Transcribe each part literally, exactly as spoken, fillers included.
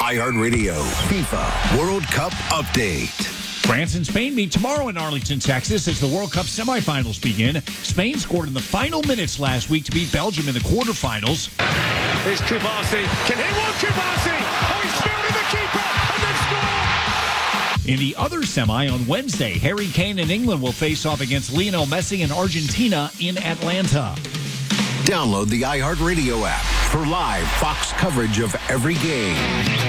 iHeartRadio FIFA World Cup Update. France and Spain meet tomorrow in Arlington, Texas as the World Cup semifinals begin. Spain scored in the final minutes last week to beat Belgium in the quarterfinals. Here's Kouassi. Can he walk Kouassi? Oh, he's spared the keeper and they score! In the other semi on Wednesday, Harry Kane and England will face off against Lionel Messi and Argentina in Atlanta. Download the iHeartRadio app for live Fox coverage of every game.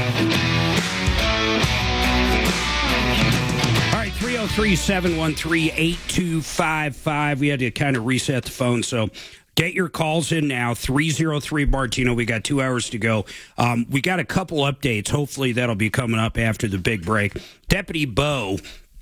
All right, three oh three, seven one three, eight two five five. We had to kind of reset the phone, so get your calls in now, three oh three Martino. We got two hours to go. Um, we got a couple updates. Hopefully that'll be coming up after the big break. Deputy Bo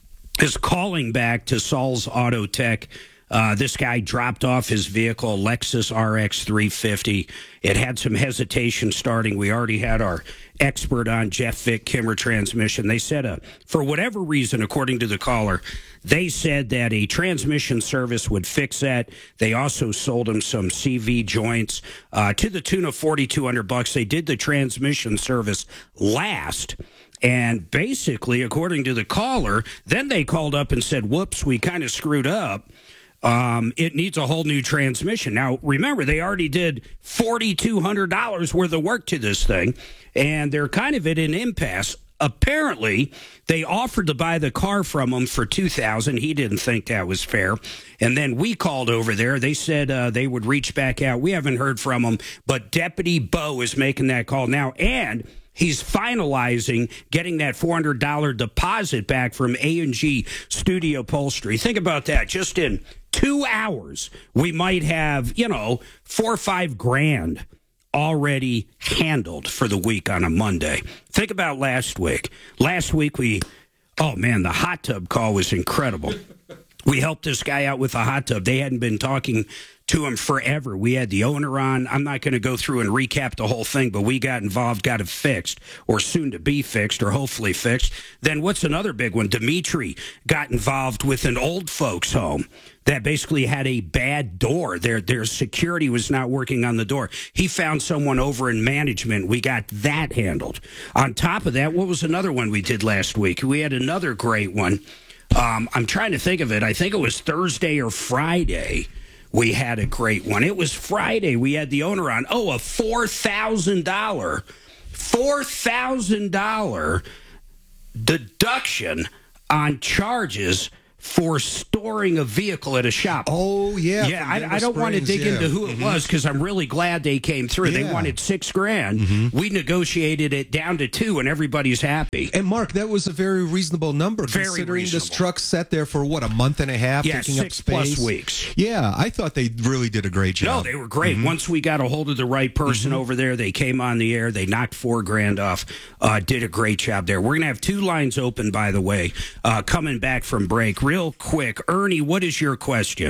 is calling back to Saul's Auto Tech. Uh, this guy dropped off his vehicle, Lexus R X three fifty. It had some hesitation starting. We already had our expert on, Jeff Vick, Kimmer Transmission. They said, uh, for whatever reason, according to the caller, they said that a transmission service would fix that. They also sold him some C V joints uh, to the tune of forty-two hundred bucks. They did the transmission service last. And basically, according to the caller, then they called up and said, whoops, we kind of screwed up. Um, it needs a whole new transmission. Now, remember, they already did forty-two hundred dollars worth of work to this thing, and they're kind of at an impasse. Apparently, they offered to buy the car from him for two thousand dollars. He didn't think that was fair. And then we called over there. They said uh, they would reach back out. We haven't heard from him, but Deputy Bo is making that call now, and he's finalizing getting that four hundred dollars deposit back from A and G Studio Upholstery. Think about that. Just in two hours, we might have, you know, four or five grand already handled for the week on a Monday. Think about last week. Last week, we, oh, man, the hot tub call was incredible. We helped this guy out with a hot tub. They hadn't been talking to him forever. We had the owner on. I'm not going to go through and recap the whole thing, but we got involved, got it fixed, or soon to be fixed, or hopefully fixed. Then what's another big one? Dimitri got involved with an old folks home that basically had a bad door. Their their security was not working on the door. He found someone over in management. We got that handled. On top of that, what was another one we did last week? We had another great one. Um, I'm trying to think of it. I think it was Thursday or Friday. We had a great one. It was Friday. We had the owner on. Oh, a four thousand dollars four thousand dollars deduction on charges for storing a vehicle at a shop. Oh, yeah. Yeah, I, I don't want to dig yeah. into who it mm-hmm. was because I'm really glad they came through. Yeah. They wanted six grand. Mm-hmm. We negotiated it down to two, and everybody's happy. And, Mark, that was a very reasonable number Very considering reasonable. this truck sat there for, what, a month and a half Yeah, taking up six space? plus weeks. Yeah, I thought they really did a great job. No, they were great. Mm-hmm. Once we got a hold of the right person Mm-hmm. over there, they came on the air. They knocked four grand off. Uh, did a great job there. We're going to have two lines open, by the way, uh, coming back from break. Real quick, Ernie, what is your question?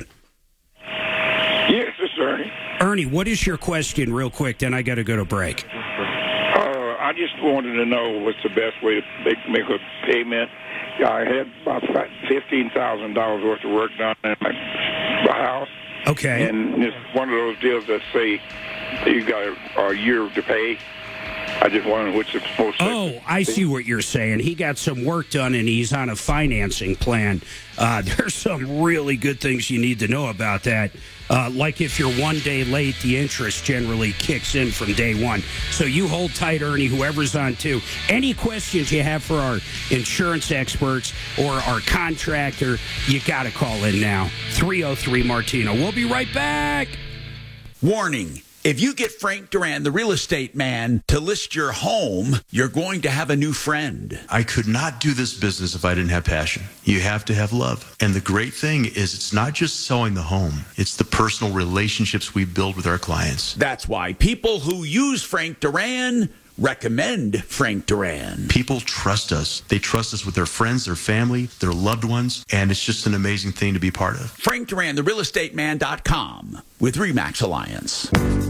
Yes, this is Ernie. Ernie, what is your question real quick? Then I got to go to break. Uh, I just wanted to know what's the best way to make, make a payment. I had about fifteen thousand dollars worth of work done in my, my house. Okay. And it's one of those deals that say you got a, a year to pay. I just wondered which is most. Oh, I see what you're saying. He got some work done, and he's on a financing plan. Uh, there's some really good things you need to know about that. Uh, like if you're one day late, the interest generally kicks in from day one. So you hold tight, Ernie, whoever's on two. Any questions you have for our insurance experts or our contractor, you got to call in now. three oh three Martino. We'll be right back. Warning. If you get Frank Duran, the real estate man, to list your home, you're going to have a new friend. I could not do this business if I didn't have passion. You have to have love. And the great thing is it's not just selling the home. It's the personal relationships we build with our clients. That's why people who use Frank Duran recommend Frank Duran. People trust us. They trust us with their friends, their family, their loved ones, and it's just an amazing thing to be part of. Frank Duran, the real estate man dot com with RE/MAX Alliance.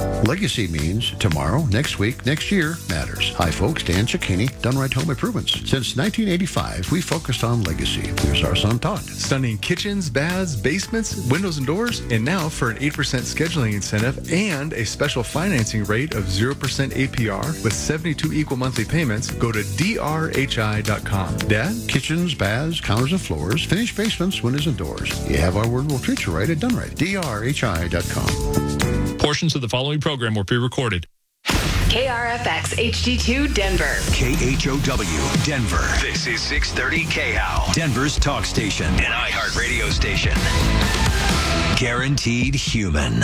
Legacy means tomorrow, next week, next year matters. Hi, folks. Dan Cicchini, Done Right Home Improvements. Since nineteen eighty-five, we focused on legacy. Here's our son, Todd. Stunning kitchens, baths, basements, windows, and doors. And now for an eight percent scheduling incentive and a special financing rate of zero percent A P R with seventy-two equal monthly payments, go to D R H I dot com. Dad? Kitchens, baths, counters, and floors, finished basements, windows, and doors. You have our word, we'll treat you right at Done Right. D R H I dot com. Portions of the following program were pre-recorded. K R F X H D two Denver. K H O W Denver. This is six thirty K H O W, Denver's talk station. An iHeart radio station. Guaranteed human.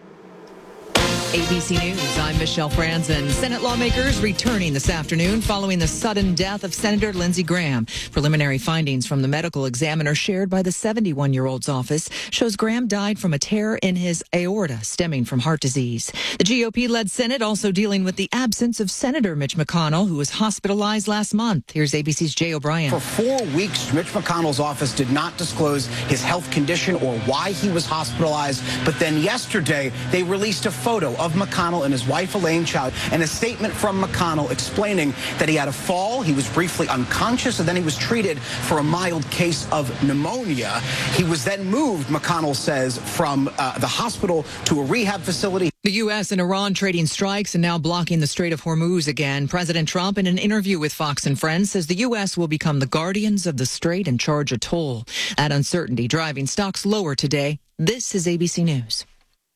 A B C News, I'm Michelle Franzen. Senate lawmakers returning this afternoon following the sudden death of Senator Lindsey Graham. Preliminary findings from the medical examiner shared by the seventy-one-year-old's office shows Graham died from a tear in his aorta stemming from heart disease. The G O P-led Senate also dealing with the absence of Senator Mitch McConnell, who was hospitalized last month. Here's A B C's Jay O'Brien. For four weeks, Mitch McConnell's office did not disclose his health condition or why he was hospitalized. But then yesterday, they released a photo of McConnell and his wife, Elaine Chao, and a statement from McConnell explaining that he had a fall, he was briefly unconscious, and then he was treated for a mild case of pneumonia. He was then moved, McConnell says, from uh, the hospital to a rehab facility. The U S and Iran trading strikes and now blocking the Strait of Hormuz again. President Trump, in an interview with Fox and Friends, says the U S will become the guardians of the strait and charge a toll. That uncertainty driving stocks lower today. This is A B C News.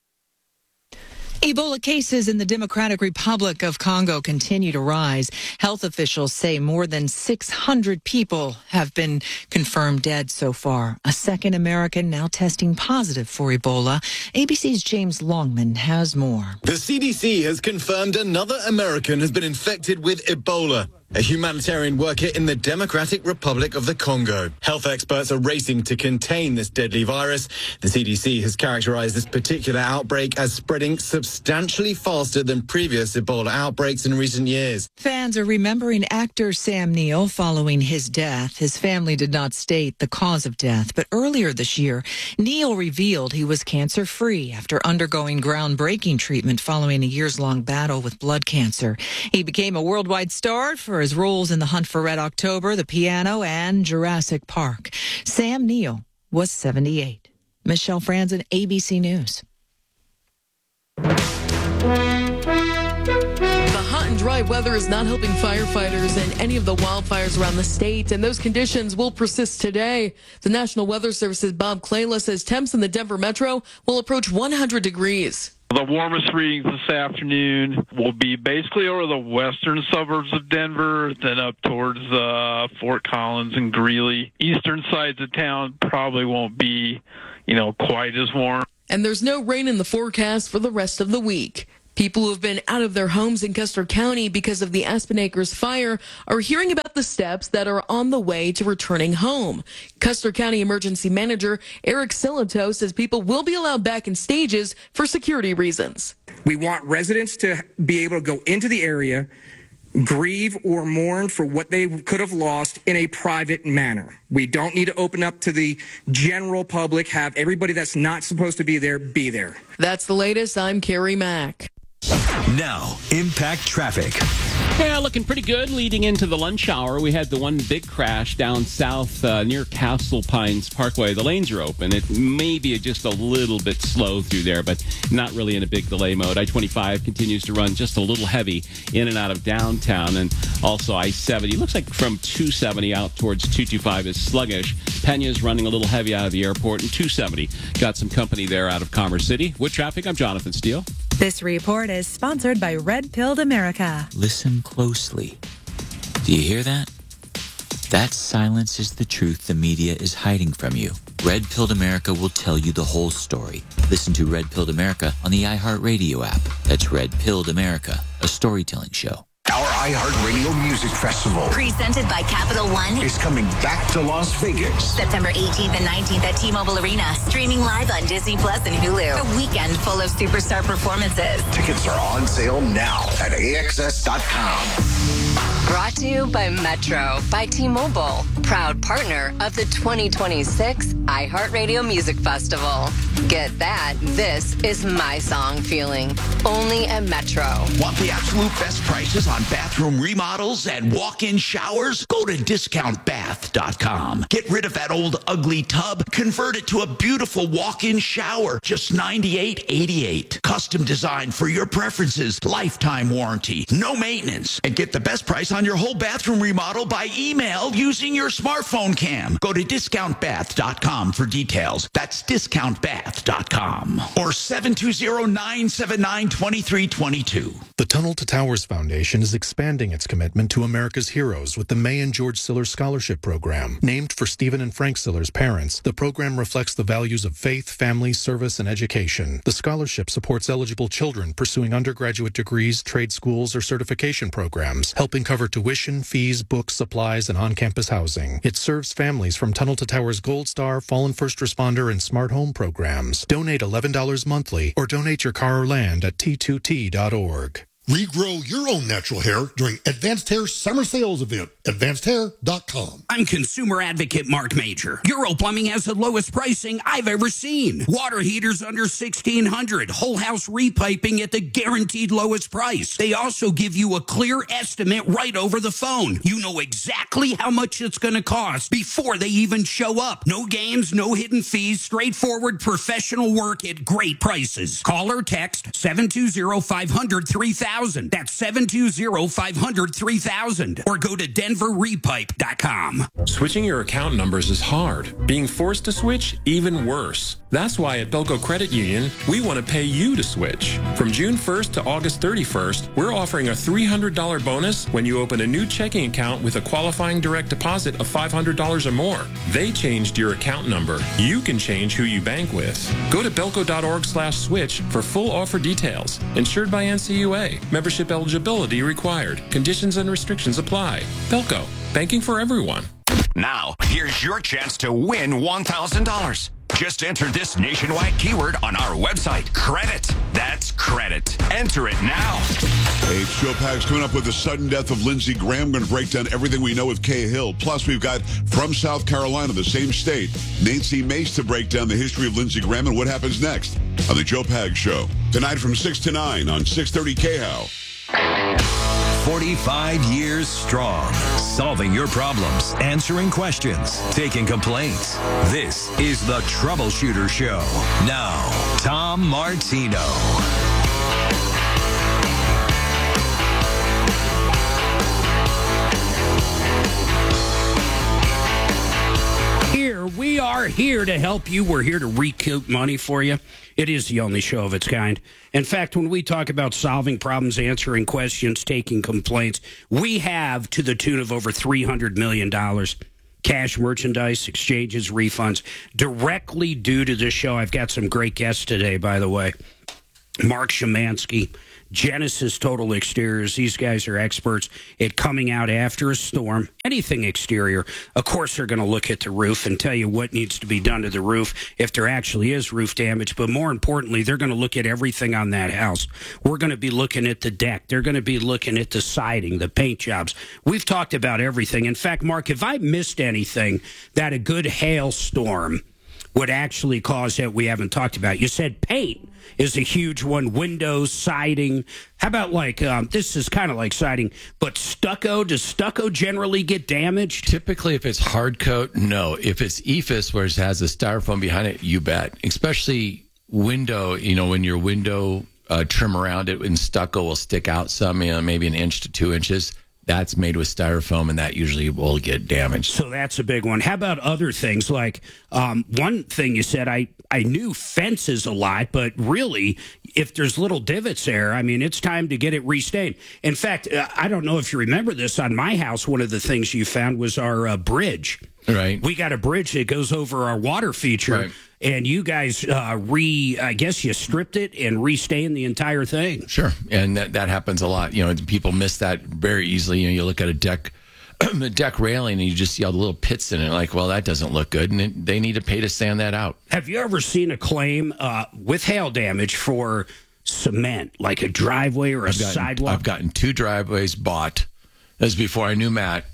Ebola cases in the Democratic Republic of Congo continue to rise. Health officials say more than six hundred people have been confirmed dead so far. A second American now testing positive for Ebola. A B C's James Longman has more. The C D C has confirmed another American has been infected with Ebola, a humanitarian worker in the Democratic Republic of the Congo. Health experts are racing to contain this deadly virus. The C D C has characterized this particular outbreak as spreading substantially faster than previous Ebola outbreaks in recent years. Fans are remembering actor Sam Neill following his death. His family did not state the cause of death, but earlier this year, Neill revealed he was cancer-free after undergoing groundbreaking treatment following a years-long battle with blood cancer. He became a worldwide star for his roles in The Hunt for Red October, The Piano, and Jurassic Park. Sam Neill was seventy-eight. Michelle Franzen, A B C News. The hot and dry weather is not helping firefighters in any of the wildfires around the state, and those conditions will persist today. The National Weather Service's Bob Clayla says temps in the Denver metro will approach one hundred degrees. The warmest readings this afternoon will be basically over the western suburbs of Denver, then up towards uh, Fort Collins and Greeley. Eastern sides of town probably won't be, you know, quite as warm. And there's no rain in the forecast for the rest of the week. People who have been out of their homes in Custer County because of the Aspen Acres fire are hearing about the steps that are on the way to returning home. Custer County Emergency Manager Eric Silito says people will be allowed back in stages for security reasons. We want residents to be able to go into the area, grieve or mourn for what they could have lost in a private manner. We don't need to open up to the general public, have everybody that's not supposed to be there be there. That's the latest. I'm Carrie Mack. Now, Impact Traffic. Yeah, looking pretty good leading into the lunch hour. We had the one big crash down south uh, near Castle Pines Parkway. The lanes are open. It may be just a little bit slow through there, but not really in a big delay mode. I twenty-five continues to run just a little heavy in and out of downtown, and also I seventy. Looks like from two seventy out towards two twenty-five is sluggish. Pena's running a little heavy out of the airport, and two seventy got some company there out of Commerce City. With traffic, I'm Jonathan Steele. This report is sponsored by Red Pilled America. Listen closely. Do you hear that? That silence is the truth the media is hiding from you. Red Pilled America will tell you the whole story. Listen to Red Pilled America on the iHeartRadio app. That's Red Pilled America, a storytelling show. Our iHeartRadio Music Festival, Presented by Capital One, is coming back to Las Vegas. September eighteenth and nineteenth at T-Mobile Arena. Streaming live on Disney Plus and Hulu. A weekend full of superstar performances. Tickets are on sale now at A X S dot com. Brought to you by Metro by T-Mobile. proud partner of the twenty twenty-six iHeartRadio Music Festival. Get that? This is my song feeling. Only at Metro. Want the absolute best prices on bathroom remodels and walk-in showers? Go to discount bath dot com. Get rid of that old ugly tub. Convert it to a beautiful walk-in shower. Just ninety-eight eighty-eight. Custom designed for your preferences. Lifetime warranty. No maintenance. And get the best price on your whole bathroom remodel by email using your smartphone cam. Go to discount bath dot com for details. That's discount bath dot com. Or seven two zero, nine seven nine, two three two two. The Tunnel to Towers Foundation is expanding its commitment to America's heroes with the May and George Siller Scholarship Program. Named for Stephen and Frank Siller's parents, the program reflects the values of faith, family, service, and education. The scholarship supports eligible children pursuing undergraduate degrees, trade schools, or certification programs, helping cover tuition, fees, books, supplies, and on-campus housing. It serves families from Tunnel to Towers Gold Star, Fallen First Responder, and Smart Home programs. Donate eleven dollars monthly or donate your car or land at T two T dot org. Regrow your own natural hair during Advanced Hair Summer Sales Event. advanced hair dot com. I'm consumer advocate Mark Major. Euro Plumbing has the lowest pricing I've ever seen. Water heaters under sixteen hundred dollars. Whole house repiping at the guaranteed lowest price. They also give you a clear estimate right over the phone. You know exactly how much it's going to cost before they even show up. No games, no hidden fees, straightforward professional work at great prices. Call or text seven two zero, five hundred, three thousand. That's seven two zero, five hundred, three thousand. Or go to denver repipe dot com. Switching your account numbers is hard. Being forced to switch, even worse. That's why at Belco Credit Union, we want to pay you to switch. From June first to August thirty-first, we're offering a three hundred dollars bonus when you open a new checking account with a qualifying direct deposit of five hundred dollars or more. They changed your account number. You can change who you bank with. Go to belco dot org slash switch for full offer details. Insured by N C U A. Membership eligibility required. Conditions and restrictions apply. Belco. Banking for everyone. Now, here's your chance to win one thousand dollars. Just enter this nationwide keyword on our website. Credit. That's credit. Enter it now. Hey, it's Joe Pags coming up with the sudden death of Lindsey Graham. We're going to break down everything we know with Kay Hill. Plus, we've got from South Carolina, the same state, Nancy Mace to break down the history of Lindsey Graham and what happens next on the Joe Pags Show. Tonight from six to nine on six thirty K H O W. forty-five years strong, solving your problems, answering questions, taking complaints. This is the Troubleshooter Show. Now, Tom Martino. Here, we are here to help you. We're here to recoup money for you. It is the only show of its kind. In fact, when we talk about solving problems, answering questions, taking complaints, we have to the tune of over three hundred million dollars. Cash, merchandise, exchanges, refunds, directly due to this show. I've got some great guests today, by the way. Mark Szymanski, Genesis Total Exteriors. These guys are experts at coming out after a storm, anything exterior. Of course, they're going to look at the roof and tell you what needs to be done to the roof if there actually is roof damage. But more importantly, they're going to look at everything on that house. We're going to be looking at the deck. They're going to be looking at the siding, the paint jobs. We've talked about everything. In fact, Mark, have I missed anything that a good hailstorm would actually cause that we haven't talked about? You said paint is a huge one, windows, siding. How about like, um, this is kind of like siding, but stucco? Does stucco generally get damaged? Typically, if it's hard coat, no. If it's E F I S, where it has a styrofoam behind it, you bet. Especially window, you know, when your window uh, trim around it and stucco will stick out some, you know, maybe an inch to two inches. That's made with styrofoam, and that usually will get damaged. So that's a big one. How about other things? Like um, one thing you said, I, I knew fences a lot, but really, if there's little divots there, I mean, it's time to get it restained. In fact, uh, I don't know if you remember this. On my house, one of the things you found was our uh, bridge. Right. We got a bridge that goes over our water feature. Right. And you guys uh, re, I guess you stripped it and restained the entire thing. Sure, and that, that happens a lot. You know, people miss that very easily. You know, you look at a deck, a deck railing, and you just see all the little pits in it. Like, well, that doesn't look good, and it, they need to pay to sand that out. Have you ever seen a claim uh, with hail damage for cement, like a driveway or a I've gotten, sidewalk? I've gotten two driveways bought. This is before I knew Matt.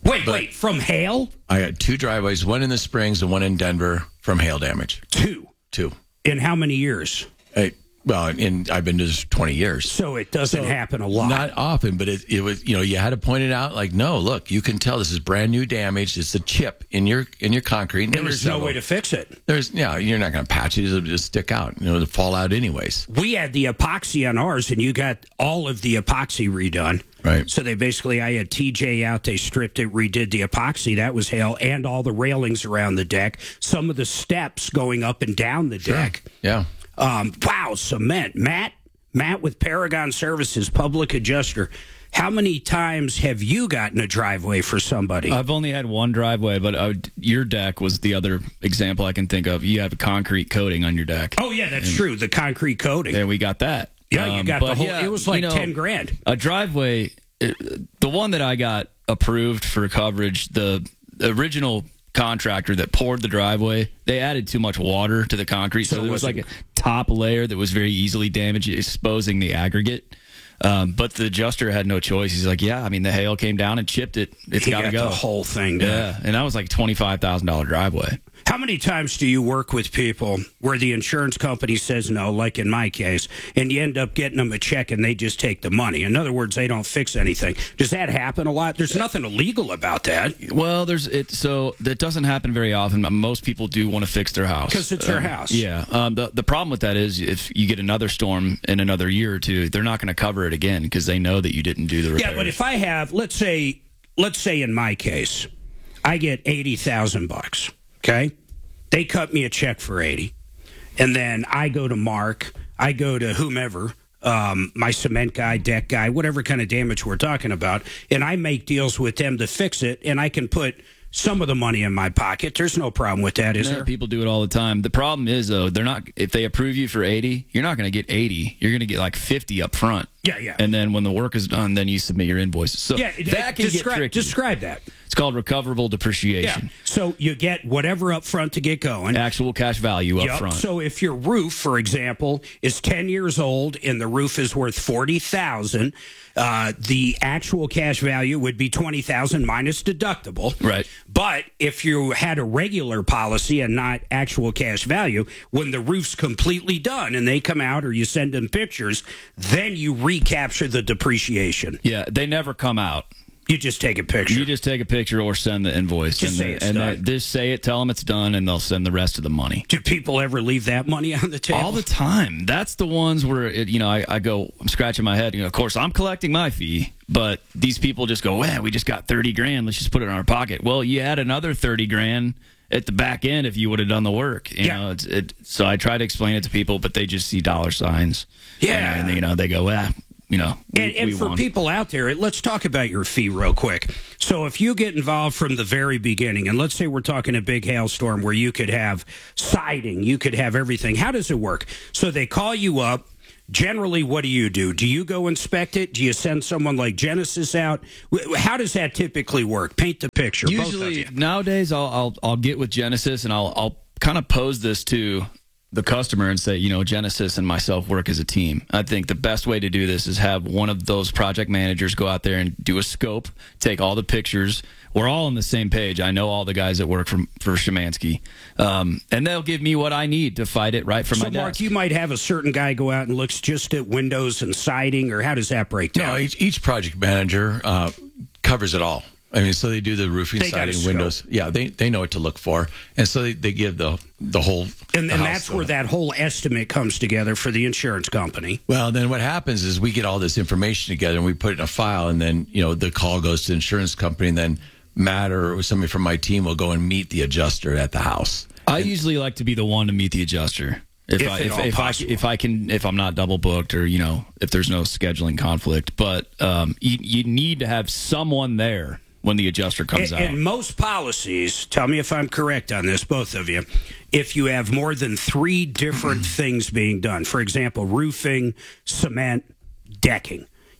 Wait, but wait, from hail? I got two driveways, one in the Springs and one in Denver from hail damage. Two? Two. In how many years? I, well, in, I've been doing this twenty years. So it doesn't so happen a lot. Not often, but it, it was, you know, you had to point it out like, no, look, you can tell this is brand new damage. It's a chip in your in your concrete. And there's several. no way to fix it. There's, yeah, you're not going to patch it. It'll just stick out. You know, it'll fall out anyways. We had the epoxy on ours, and you got all of the epoxy redone. Right. So they basically, I had T J out, they stripped it, redid the epoxy. That was hail, and all the railings around the deck. Some of the steps going up and down the sure. deck. Yeah. Um, wow, cement. Matt, Matt with Paragon Services, public adjuster. How many times have you gotten a driveway for somebody? I've only had one driveway, but uh, your deck was the other example I can think of. You have a concrete coating on your deck. Oh, yeah, that's and, true. The concrete coating. Yeah, we got that. Yeah, you got um, the whole. Yeah, it was like you know, ten grand. A driveway, it, the one that I got approved for coverage, the original contractor that poured the driveway, they added too much water to the concrete, so, so there was like a top layer that was very easily damaged, exposing the aggregate. Um, but the adjuster had no choice. He's like, yeah, I mean, the hail came down and chipped it. It's got to go. The whole thing done. Yeah, and that was like twenty-five thousand dollars driveway. How many times do you work with people where the insurance company says no, like in my case, and you end up getting them a check and they just take the money? In other words, they don't fix anything. Does that happen a lot? There's nothing illegal about that. Well, there's it. So that doesn't happen very often. Most people do want to fix their house because it's their um, house. Yeah. Um, the the problem with that is if you get another storm in another year or two, they're not going to cover it again because they know that you didn't do the repairs. Yeah, but if I have, let's say, let's say in my case, I get eighty thousand bucks. Okay. They cut me a check for eighty, and then I go to Mark, I go to whomever, um, my cement guy, deck guy, whatever kind of damage we're talking about, and I make deals with them to fix it, and I can put some of the money in my pocket. There's no problem with that, is no, there? People do it all the time. The problem is, though, they're not. If they approve you for eighty, you're not going to get eighty. You're going to get like fifty up front. Yeah, yeah. And then when the work is done, then you submit your invoices. So yeah, that can describe, get tricky. Describe that. It's called recoverable depreciation. Yeah. So you get whatever up front to get going. Actual cash value up yep. front. So if your roof, for example, is ten years old and the roof is worth forty thousand dollars, uh, the actual cash value would be twenty thousand dollars minus deductible. Right. But if you had a regular policy and not actual cash value, when the roof's completely done and they come out or you send them pictures, then you recapture the depreciation. Yeah, they never come out. You just take a picture. You just take a picture or send the invoice. Just and say they, it's and done. They, just say it, tell them it's done, and they'll send the rest of the money. Do people ever leave that money on the table? All the time. That's the ones where, it, you know, I, I go, I'm scratching my head. You know, of course, I'm collecting my fee, but these people just go, well, we just got thirty grand. Let's just put it in our pocket. Well, you had another thirty grand at the back end if you would have done the work. You yeah. know, it's, it, so I try to explain it to people, but they just see dollar signs. Yeah. And, and you know, they go, ah. You know, we, and, and we for won. people out there, let's talk about your fee real quick. So if you get involved from the very beginning, and let's say we're talking a big hailstorm where you could have siding, you could have everything. How does it work? So they call you up. Generally, what do you do? Do you go inspect it? Do you send someone like Genesis out? How does that typically work? Paint the picture. Usually, both of you. nowadays, I'll, I'll I'll get with Genesis and I'll I'll kind of pose this to the customer and say, you know, Genesis and myself work as a team. I think the best way to do this is have one of those project managers go out there and do a scope, take all the pictures. We're all on the same page. I know all the guys that work from for Szymanski, um, and they'll give me what I need to fight it right from so my desk. Mark, you might have a certain guy go out and looks just at windows and siding, or how does that break down? No, each, each project manager uh, covers it all. I mean, so they do the roofing, They got a siding, scope. windows. Yeah, they they know what to look for, and so they, they give the the whole. And, the and house that's the- where that whole estimate comes together for the insurance company. Well, then what happens is we get all this information together and we put it in a file, and then you know the call goes to the insurance company, and then Matt or somebody from my team will go and meet the adjuster at the house. I usually like to be the one to meet the adjuster. If, If I at if, all if I possible. if I can if I'm not double booked or you know if there's no scheduling conflict, but um, you you need to have someone there when the adjuster comes And, out. and most policies, tell me if I'm correct on this, both of you, if you have more than three different things being done, for example, roofing, cement, decking,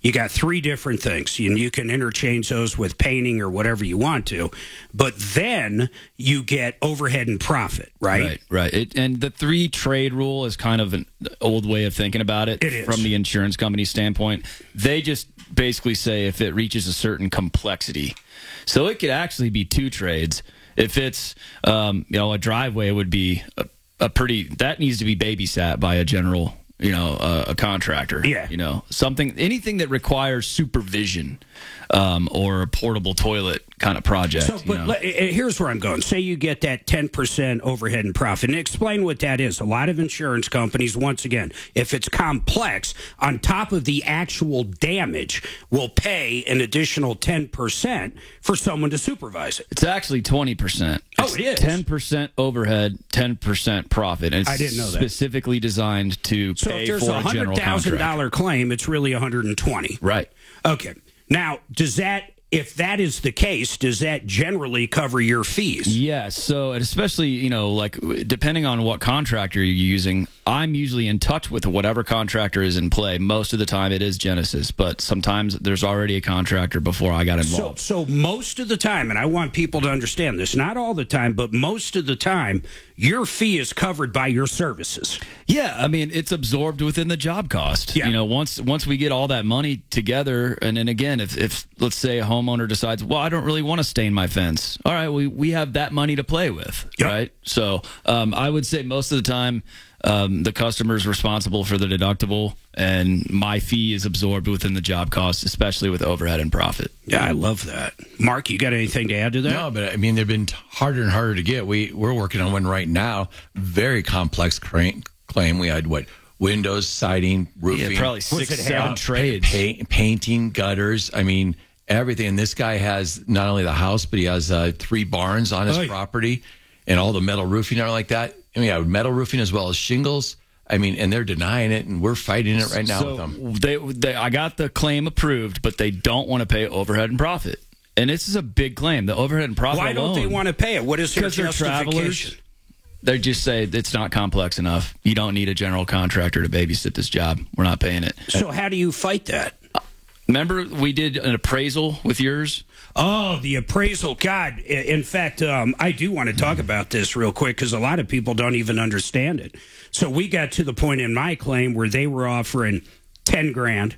You got three different things, and you can interchange those with painting or whatever you want to. But then you get overhead and profit, right? Right, right. It, and the three trade rule is kind of an old way of thinking about it, it is. From the insurance company standpoint. They just basically say if it reaches a certain complexity. So it could actually be two trades. If it's, um, you know, a driveway would be a, a pretty, that needs to be babysat by a general, you know, uh, a contractor. Yeah. You know, something, anything that requires supervision um, or a portable toilet kind of project. So, but you know? le- here's where I'm going. Say you get that ten percent overhead and profit. And explain what that is. A lot of insurance companies, once again, if it's complex, on top of the actual damage, will pay an additional ten percent for someone to supervise it. It's actually twenty percent. Oh, it is? ten percent overhead, ten percent profit. And it's I didn't know that. Specifically designed to So pay if there's for a a one general hundred thousand contractor. dollars claim, it's really one hundred twenty. Right. Okay. Now, does that, if that is the case, does that generally cover your fees? Yes. So, and especially, you know, like depending on what contractor you're using, I'm usually in touch with whatever contractor is in play. Most of the time it is Genesis, but sometimes there's already a contractor before I got involved. So, so most of the time, and I want people to understand this, not all the time, but most of the time, your fee is covered by your services. Yeah, I mean, it's absorbed within the job cost. Yeah. You know, once once we get all that money together, and then again, if, if let's say a homeowner decides, well, I don't really want to stain my fence. All right, we, we have that money to play with, yep. Right? So um, I would say most of the time, um, the customer is responsible for the deductible, and my fee is absorbed within the job cost, especially with overhead and profit. Yeah, I love that. Mark, you got anything to add to that? No, but I mean, they've been harder and harder to get. We, we're working on one right now, very complex claim. claim. We had, what, windows, siding, roofing. Yeah, probably six, seven uh, trades. Paint, painting, gutters. I mean, everything. And this guy has not only the house, but he has uh, three barns on his oh, yeah. property and all the metal roofing and like that. I mean, yeah, metal roofing as well as shingles. I mean, and they're denying it, and we're fighting it right now so with them. They, they, I got the claim approved, but they don't want to pay overhead and profit. And this is a big claim. The overhead and profit Why don't alone, they want to pay it? What is their because they're justification? travelers. They just say it's not complex enough. You don't need a general contractor to babysit this job. We're not paying it. So how do you fight that? Remember we did an appraisal with yours? Oh, the appraisal. God, in fact, um, I do want to talk about this real quick because a lot of people don't even understand it. So we got to the point in my claim where they were offering ten grand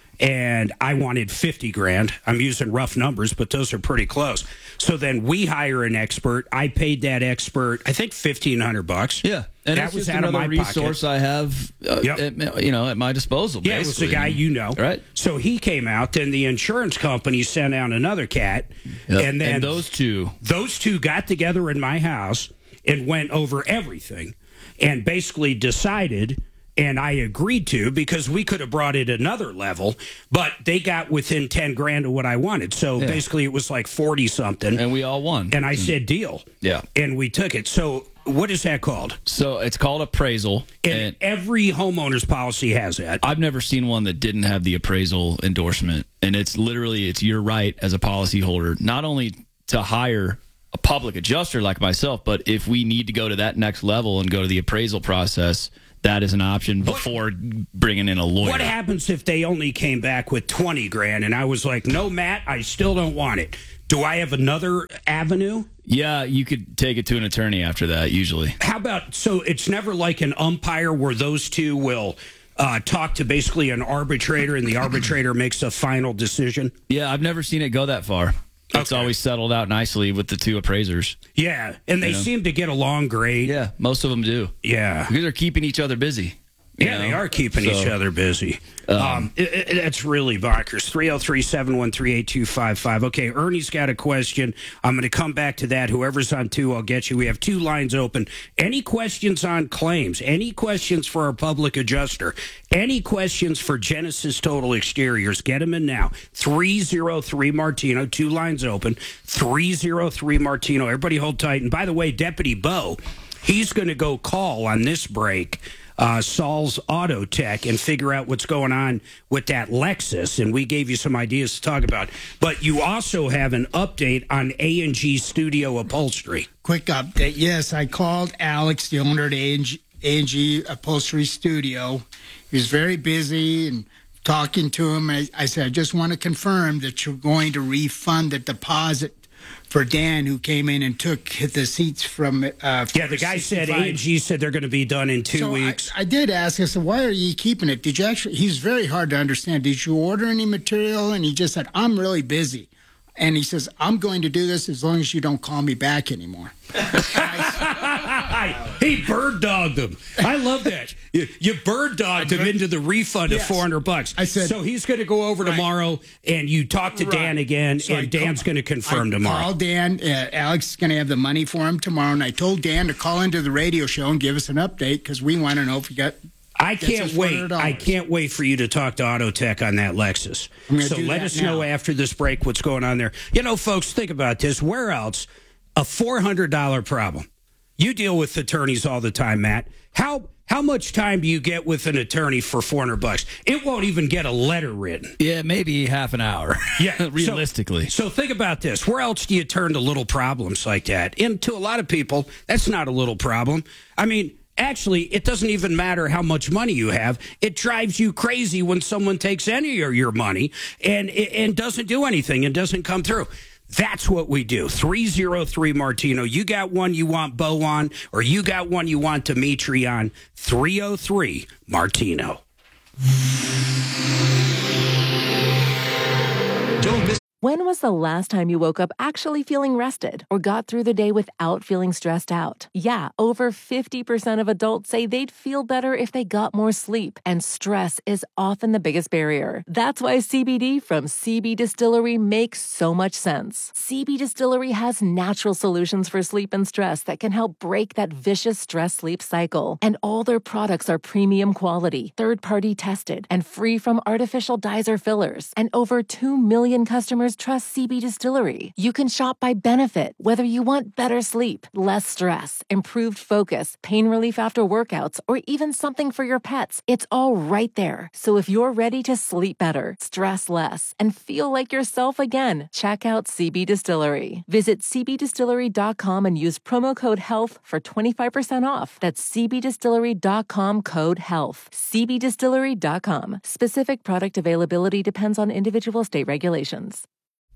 and I wanted fifty grand. I'm using rough numbers, but those are pretty close. So then we hire an expert. I paid that expert, I think fifteen hundred bucks. Yeah. And that it's was just out of another my resource pocket. I have, uh, Yep. at, you know, at my disposal. Yeah, it was the basically. guy you know. Right. So he came out, then the insurance company sent out another cat, Yep. and then and those two, those two got together in my house and went over everything, and basically decided. And I agreed to because we could have brought it another level, but they got within ten grand of what I wanted. So Yeah. basically, it was like forty something, and we all won. And I said deal. Yeah, and we took it. So what is that called? So it's called appraisal, and, and every homeowner's policy has that. I've never seen one that didn't have the appraisal endorsement, and it's literally it's your right as a policyholder not only to hire a public adjuster like myself, but if we need to go to that next level and go to the appraisal process. That is an option before what, bringing in a lawyer. What happens if they only came back with twenty grand and I was like, no, Matt, I still don't want it. Do I have another avenue? Yeah, you could take it to an attorney after that, usually. How about, so it's never like an umpire where those two will uh, talk to basically an arbitrator and the arbitrator makes a final decision? Yeah, I've never seen it go that far. It's okay. always settled out nicely with the two appraisers. Yeah, and they you know? seem to get along great. Yeah, most of them do. Yeah. Because they're keeping each other busy. Yeah, know? they are keeping so, each other busy. Um, um, it, it, it's really bonkers. three oh three, seven one three, eight two five five. Okay, Ernie's got a question. I'm going to come back to that. Whoever's on two, I'll get you. We have two lines open. Any questions on claims? Any questions for our public adjuster? Any questions for Genesis Total Exteriors? Get them in now. three oh three Martino, two lines open. three oh three Martino. Everybody hold tight. And by the way, Deputy Bo, he's going to go call on this break Uh, Saul's Auto Tech and figure out what's going on with that Lexus, and we gave you some ideas to talk about. But you also have an update on A and G Studio Upholstery. Quick update. Yes, I called Alex, the owner of A and G Upholstery Studio. He was very busy and talking to him. I, I said, I just want to confirm that you're going to refund the deposit for Dan, who came in and took the seats from. Uh, yeah, the guy said A and G said they're going to be done in two so weeks. I, I did ask. I said, "Why are you keeping it? Did you actually?" He's very hard to understand. Did you order any material? And he just said, "I'm really busy." And he says, "I'm going to do this as long as you don't call me back anymore." He bird dogged him. I love that. You, you bird dogged him into the refund yes. of four hundred bucks. I said, so he's going to go over right. tomorrow, and you talk to right. Dan again, so and I Dan's going to confirm I tomorrow. Call Dan. Uh, Alex is going to have the money for him tomorrow, and I told Dan to call into the radio show and give us an update because we want to know if he got. I can't wait. I can't wait for you to talk to Auto Tech on that Lexus. So let us now. know after this break what's going on there. You know, folks, think about this. Where else? A four hundred dollars problem. You deal with attorneys all the time, Matt. How how much time do you get with an attorney for four hundred bucks? It won't even get a letter written. Yeah, maybe half an hour. Yeah, realistically. So, so think about this. Where else do you turn to little problems like that? And to a lot of people, that's not a little problem. I mean, actually, it doesn't even matter how much money you have. It drives you crazy when someone takes any of your money and and doesn't do anything and doesn't come through. That's what we do. three oh three Martino. You got one you want Bo on, or you got one you want Dimitri on. three oh three Martino. Don't miss. When was the last time you woke up actually feeling rested or got through the day without feeling stressed out? Yeah, over fifty percent of adults say they'd feel better if they got more sleep, and stress is often the biggest barrier. That's why C B D from C B Distillery makes so much sense. C B Distillery has natural solutions for sleep and stress that can help break that vicious stress-sleep cycle. And all their products are premium quality, third-party tested, and free from artificial dyes or fillers. And over two million customers trust C B Distillery. You can shop by benefit, whether you want better sleep, less stress, improved focus, pain relief after workouts, or even something for your pets. It's all right there. So if you're ready to sleep better, stress less, and feel like yourself again, check out C B Distillery. Visit c b distillery dot com and use promo code HEALTH for twenty-five percent off. That's c b distillery dot com code HEALTH. c b distillery dot com. Specific product availability depends on individual state regulations.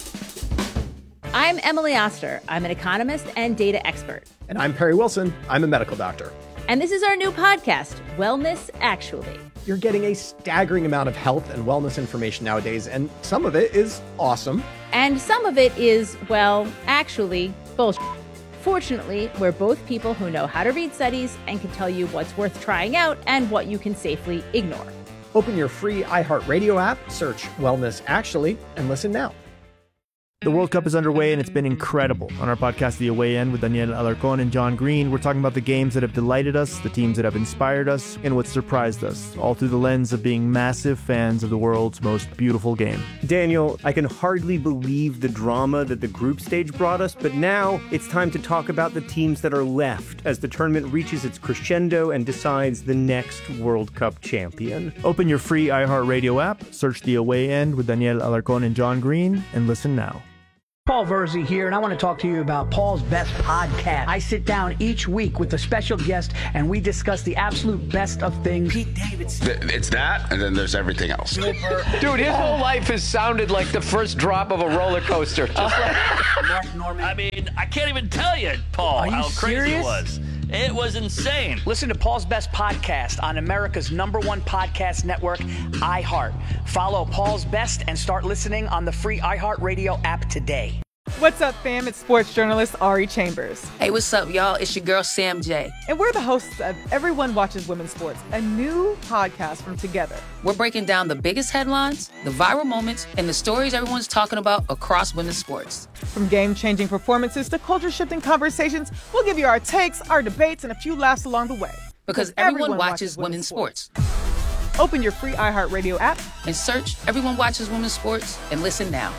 I'm Emily Oster. I'm an economist and data expert. And I'm Perry Wilson. I'm a medical doctor. And this is our new podcast, Wellness Actually. You're getting a staggering amount of health and wellness information nowadays, and some of it is awesome. And some of it is, well, actually, bullshit. Fortunately, we're both people who know how to read studies and can tell you what's worth trying out and what you can safely ignore. Open your free iHeartRadio app, search Wellness Actually, and listen now. The World Cup is underway, and it's been incredible. On our podcast, The Away End, with Daniel Alarcón and John Green, we're talking about the games that have delighted us, the teams that have inspired us, and what surprised us, all through the lens of being massive fans of the world's most beautiful game. Daniel, I can hardly believe the drama that the group stage brought us, but now it's time to talk about the teams that are left as the tournament reaches its crescendo and decides the next World Cup champion. Open your free iHeartRadio app, search The Away End with Daniel Alarcón and John Green, and listen now. Paul Verzi here, and I want to talk to you about Paul's Best Podcast. I sit down each week with a special guest, and we discuss the absolute best of things. Pete Davidson. It's that, and then there's everything else. Dude, his whole life has sounded like the first drop of a roller coaster. Just like Mark Norman. I mean, I can't even tell you, Paul, you how crazy serious? it was. It was insane. Listen to Paul's Best Podcast on America's number one podcast network, iHeart. Follow Paul's Best and start listening on the free iHeartRadio app today. What's up, fam? It's sports journalist Ari Chambers. Hey, what's up, y'all? It's your girl, Sam J. And we're the hosts of Everyone Watches Women's Sports, a new podcast from Together. We're breaking down the biggest headlines, the viral moments, and the stories everyone's talking about across women's sports. From game-changing performances to culture-shifting conversations, we'll give you our takes, our debates, and a few laughs along the way. Because, because everyone, everyone watches, watches women's sports. sports. Open your free iHeartRadio app and search Everyone Watches Women's Sports and listen now.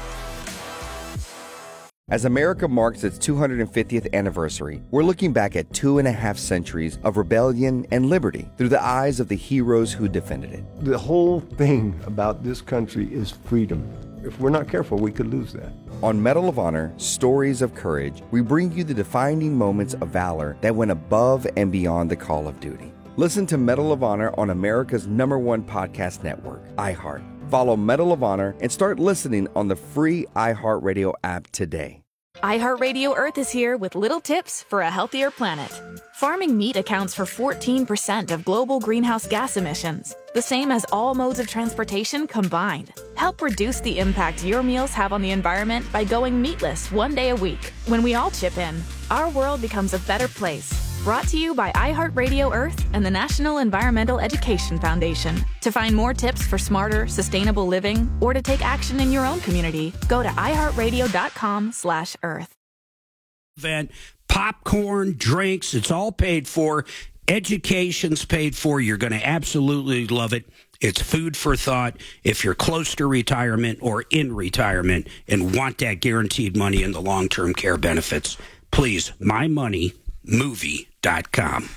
As America marks its two hundred fiftieth anniversary, we're looking back at two and a half centuries of rebellion and liberty through the eyes of the heroes who defended it. The whole thing about this country is freedom. If we're not careful, we could lose that. On Medal of Honor, Stories of Courage, we bring you the defining moments of valor that went above and beyond the call of duty. Listen to Medal of Honor on America's number one podcast network, iHeart. Follow Medal of Honor and start listening on the free iHeartRadio app today. iHeartRadio Earth is here with little tips for a healthier planet. Farming meat accounts for fourteen percent of global greenhouse gas emissions, the same as all modes of transportation combined. Help reduce the impact your meals have on the environment by going meatless one day a week. When we all chip in, our world becomes a better place. Brought to you by iHeartRadio Earth and the National Environmental Education Foundation. To find more tips for smarter, sustainable living, or to take action in your own community, go to iHeartRadio.com slash Earth. Event, popcorn, drinks, it's all paid for. Education's paid for. You're going to absolutely love it. It's food for thought if you're close to retirement or in retirement and want that guaranteed money in the long-term care benefits. Please, my money movie dot com.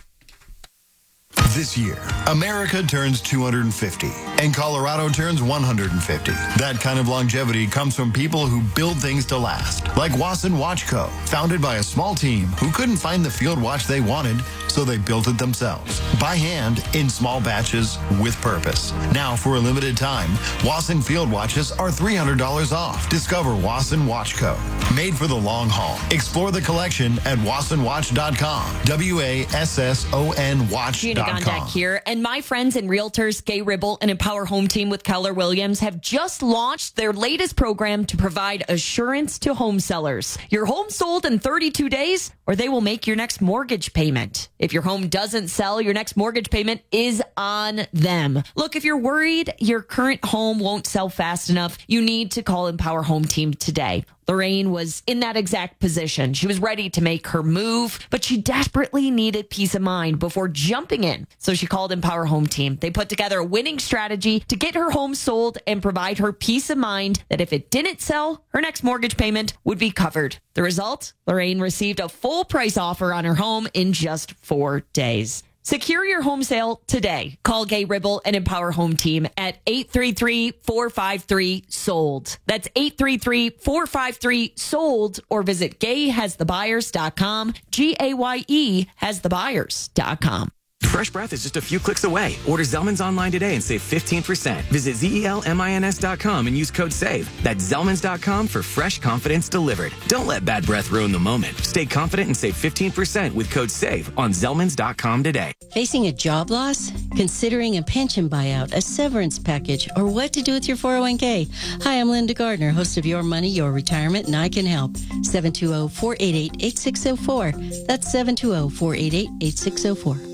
This year, America turns two hundred fifty, and Colorado turns one hundred fifty. That kind of longevity comes from people who build things to last, like Wasson Watch Co., founded by a small team who couldn't find the field watch they wanted, so they built it themselves, by hand, in small batches, with purpose. Now, for a limited time, Wasson field watches are three hundred dollars off. Discover Wasson Watch Co., made for the long haul. Explore the collection at wasson watch dot com. W A S S O N watch dot com. Gondak here, and my friends and realtors Gay Ribble and Empower Home Team with Keller Williams have just launched their latest program to provide assurance to home sellers. Your home sold in thirty-two days, or they will make your next mortgage payment. If your home doesn't sell, your next mortgage payment is on them. Look, if you're worried your current home won't sell fast enough, you need to call Empower Home Team today. Lorraine was in that exact position. She was ready to make her move, but she desperately needed peace of mind before jumping in. So she called Empower Home Team. They put together a winning strategy to get her home sold and provide her peace of mind that if it didn't sell, her next mortgage payment would be covered. The result? Lorraine received a full price offer on her home in just four days. Secure your home sale today. Call Gay Ribble and Empower Home Team at eight three three, four five three, sold. That's eight three three, four five three, sold, or visit gay has the buyers dot com, G A Y E has the buyers dot com. Fresh breath is just a few clicks away. Order Zellman's online today and save fifteen percent. Visit Z E L M I N S dot com and use code SAVE. That's Zellman's dot com for fresh confidence delivered. Don't let bad breath ruin the moment. Stay confident and save fifteen percent with code SAVE on Zellman's dot com today. Facing a job loss? Considering a pension buyout, a severance package, or what to do with your four oh one k? Hi, I'm Linda Gardner, host of Your Money, Your Retirement, and I can help. seven two zero, four eight eight, eight six zero four. That's seven two zero, four eight eight, eight six zero four.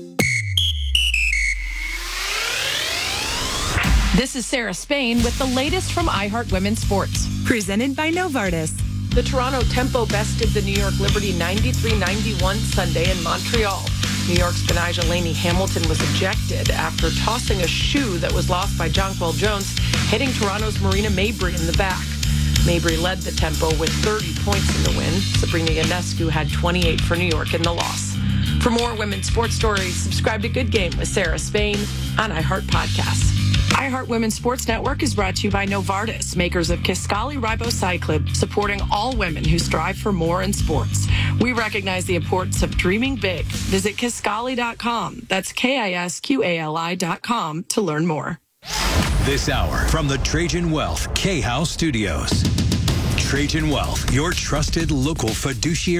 This is Sarah Spain with the latest from iHeart Women's Sports. Presented by Novartis. The Toronto Tempo bested the New York Liberty ninety-three ninety-one Sunday in Montreal. New York's Benijah Laney Hamilton was ejected after tossing a shoe that was lost by Jonquel Jones, hitting Toronto's Marina Mabry in the back. Mabry led the Tempo with thirty points in the win. Sabrina Ionescu had twenty-eight for New York in the loss. For more women's sports stories, subscribe to Good Game with Sarah Spain on iHeart Podcasts. iHeart Women's Sports Network is brought to you by Novartis, makers of Kisqali Ribociclib, supporting all women who strive for more in sports. We recognize the importance of dreaming big. Visit Kisqali dot com. That's K I S Q A L I dot com to learn more. This hour from the Trajan Wealth K-House Studios. Trajan Wealth, your trusted local fiduciary.